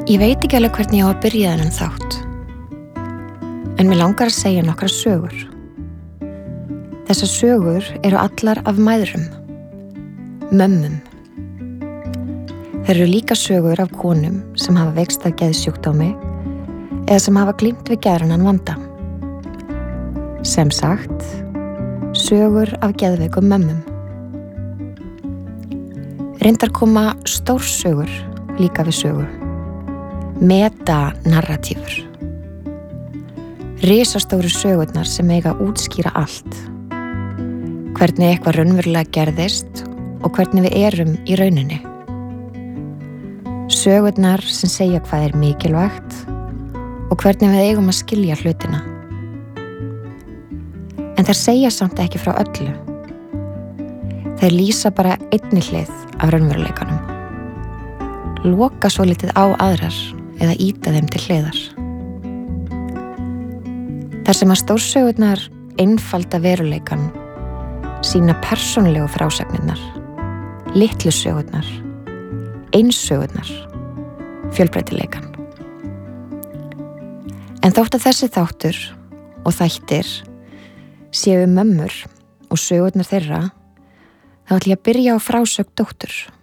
Ég veit ekki alveg hvernig ég á að byrja þennan þátt, en mig langar að segja nokkrar sögur. Þessar sögur eru allar af mæðrum, mömmum. Þær eru líka sögur af konum sem hafa veikst af geðsjúkdómi eða sem hafa glímt við geðrænan vanda. Sem sagt, sögur af geðveikum mömmum. Reyndar koma stórsögur líka við sögu. Metanarratífur. Risastóru sögurnar sem eiga að útskýra allt. Hvernig eitthvað raunverulega gerðist og hvernig við erum í rauninni. Sögurnar sem segja hvað er mikilvægt og hvernig við eigum að skilja hlutina. En þær segja samt ekki frá öllu. Þær lýsa bara einni hlið af raunveruleikanum. Loka svolítið á aðrar eða ýta þeim til hliðar. Þar sem að stórsögurnar einfalda veruleikan, sína persónulegu frásagnirnar, litlu sögurnar, einssögurnar, fjölbreytileikan. En þótt að þessi þáttur og þættir séu mömmur og sögurnar þeirra, þá ætla ég að byrja á frásögn dóttur.